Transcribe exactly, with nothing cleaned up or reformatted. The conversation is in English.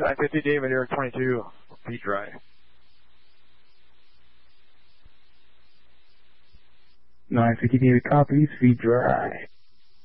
nine fifty David, Eric twenty-two, feet dry. nine fifty David copies, feet dry.